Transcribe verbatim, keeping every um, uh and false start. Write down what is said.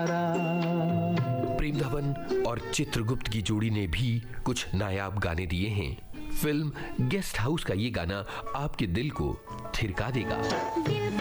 प्रेम धवन और चित्रगुप्त की जोड़ी ने भी कुछ नायाब गाने दिए हैं। फिल्म गेस्ट हाउस का ये गाना आपके दिल को थिरका देगा।